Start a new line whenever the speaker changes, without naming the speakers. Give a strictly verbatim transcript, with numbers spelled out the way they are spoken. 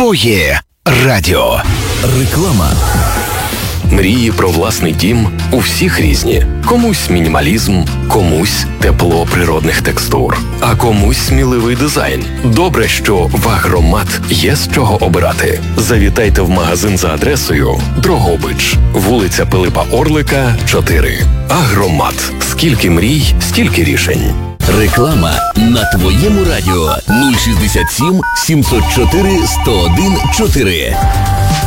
Твоє радіо.
Реклама.
Мрії про власний дім у всіх різні. Комусь мінімалізм, комусь тепло природних текстур, а комусь сміливий дизайн. Добре, що в Агромат є з чого обирати. Завітайте в магазин за адресою Дрогобич, вулиця Пилипа Орлика, чотири. Агромат. Скільки мрій, стільки рішень.
Реклама на Твоєму радіо. нуль шістдесят сім сімсот чотири сто один чотири.